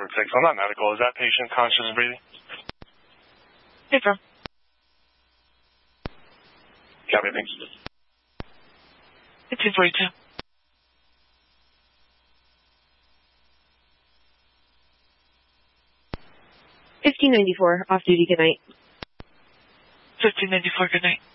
for 6. I'm not medical. Is that patient conscious and breathing? Hey, from. Copy, thanks. 1542. 1594, off duty, good night. 1594, good night.